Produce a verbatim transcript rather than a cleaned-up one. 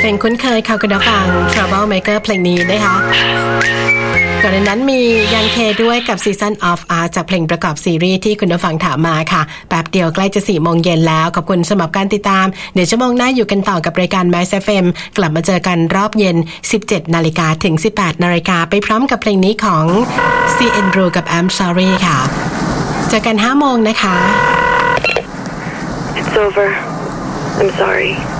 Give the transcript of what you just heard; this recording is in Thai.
เพลงคุ้นเคยค่ะคุณผู้ฟัง Trouble Maker เพลงนี้นะคะก่อนหน้านั้นมียังเคด้วยกับ Season of Art จากเพลงประกอบซีรีส์ที่คุณผู้ฟังถามมาค่ะแป๊บเดียวใกล้จะสี่โมงเย็นแล้วขอบคุณสำหรับการติดตามเดี๋ยวชั่วโมงหน้าอยู่กันต่อกับรายการ Max เอฟ เอ็ม กลับมาเจอกันรอบเย็น สิบเจ็ดนาฬิกาถึง สิบแปดนาฬิกาไปพร้อมกับเพลงนี้ของ ซี เอ็น Blue กับ I'm Sorry ค่ะเจอกันห้าโมงนะคะ It's over. I'm sorry.